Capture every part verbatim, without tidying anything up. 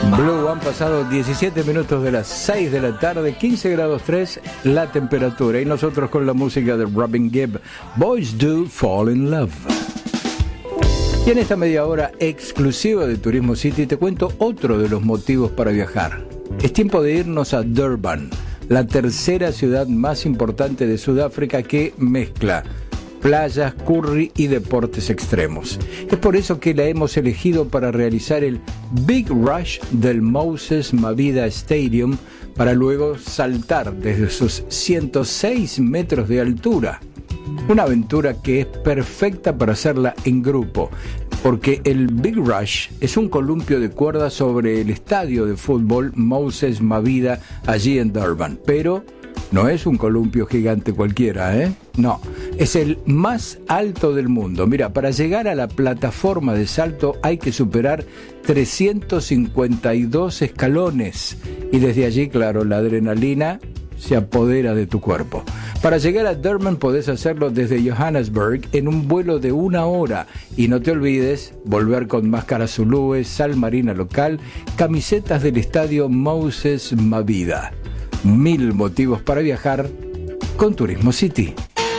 Blue, han pasado diecisiete minutos de las seis de la tarde, quince grados tres la temperatura, y nosotros con la música de Robin Gibb, Boys Do Fall in Love. Y en esta media hora exclusiva de Turismo City te cuento otro de los motivos para viajar. Es tiempo de irnos a Durban, la tercera ciudad más importante de Sudáfrica, que mezcla playas, curry y deportes extremos. Es por eso que la hemos elegido para realizar el Big Rush del Moses Mabhida Stadium, para luego saltar desde sus ciento seis metros de altura. Una aventura que es perfecta para hacerla en grupo, porque el Big Rush es un columpio de cuerda sobre el estadio de fútbol Moses Mabhida allí en Durban, pero no es un columpio gigante cualquiera, ¿eh? No, es el más alto del mundo. Mira, para llegar a la plataforma de salto hay que superar trescientos cincuenta y dos escalones, y desde allí, claro, la adrenalina se apodera de tu cuerpo. Para llegar a Durban podés hacerlo desde Johannesburg en un vuelo de una hora, y no te olvides volver con máscaras zulúes, sal marina local, camisetas del estadio Moses Mabhida. Mil motivos para viajar con Turismo City.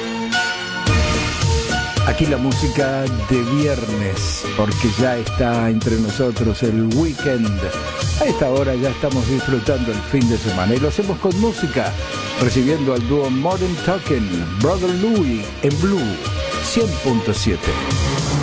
Aquí la música de viernes, porque ya está entre nosotros el weekend. A esta hora ya estamos disfrutando el fin de semana, y lo hacemos con música, recibiendo al dúo Modern Talking, Brother Louie en Blue cien punto siete.